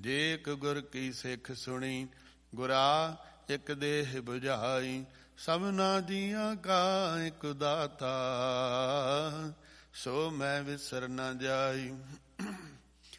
ਜੇ ਇੱਕ ਗੁਰ ਕੀ ਸਿੱਖ ਸੁਣੀ, ਗੁਰਾ ਇੱਕ ਦੇਹ 부ਝਾਈ। ਸਭਨਾ ਜੀਆਂ ਕਾ ਇੱਕ ਦਾਤਾ, ਸੋ ਮੈਂ ਵਿਸਰ ਨ ਜਾਈ।